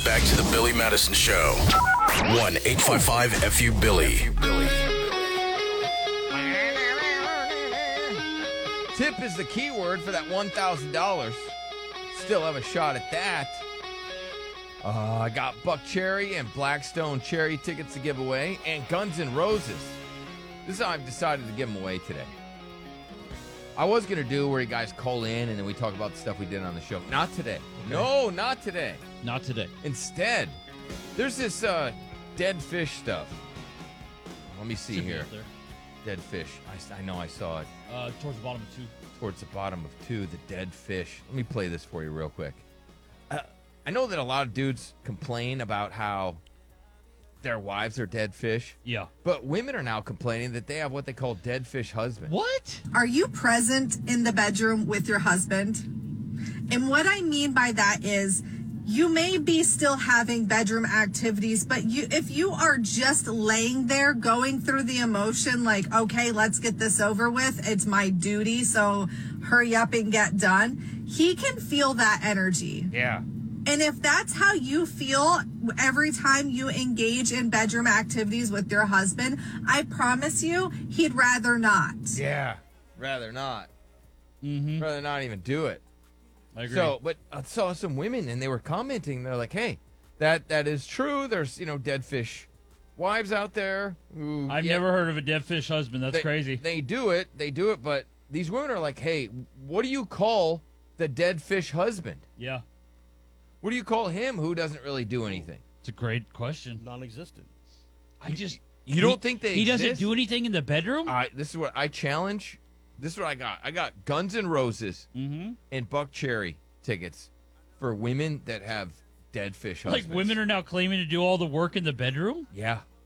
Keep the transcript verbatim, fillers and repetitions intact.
Back to the Billy Madison Show. one eight five five F U Billy. Tip is the key word for that one thousand dollars. Still have a shot at that. Uh, I got Buck Cherry and Blackstone Cherry tickets to give away, and Guns N' Roses. This is how I've decided to give them away today. I was going to do where you guys call in and then we talk about the stuff we did on the show. Not today. Okay. No, not today. Not today. Instead, there's this uh, dead fish stuff. Let me see Should be here. up there. Dead fish. I, I know I saw it. Uh, towards the bottom of two. Towards the bottom of two, the dead fish. Let me play this for you real quick. Uh, I know that a lot of dudes complain about how their wives are dead fish. Yeah. But women are now complaining that they have what they call dead fish husbands. What? Are you present in the bedroom with your husband? And what I mean by that is you may be still having bedroom activities, but you if you are just laying there going through the emotion like, okay, let's get this over with. It's my duty, so hurry up and get done. He can feel that energy. Yeah. And if that's how you feel every time you engage in bedroom activities with your husband, I promise you, he'd rather not. Yeah. Rather not. Mm-hmm. Rather not even do it. I agree. So, but I saw some women and they were commenting. They're like, hey, that that is true. There's, you know, dead fish wives out there who. I've yeah, never heard of a dead fish husband. That's they, crazy. They do it. They do it. But these women are like, hey, what do you call the dead fish husband? Yeah. What do you call him who doesn't really do anything? It's a great question. Non-existent. I just. You don't think they He exist? doesn't do anything in the bedroom? All right, this is what I challenge. This is what I got. I got Guns N' Roses Mm-hmm. and Buck Cherry tickets for women that have dead fish husbands. Like women are now claiming to do all the work in the bedroom? Yeah.